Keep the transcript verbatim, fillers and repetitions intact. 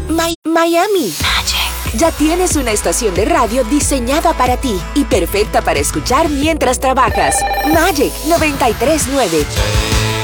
Mi- Miami. Ya tienes una estación de radio diseñada para ti y perfecta para escuchar mientras trabajas. Magic noventa y tres punto nueve.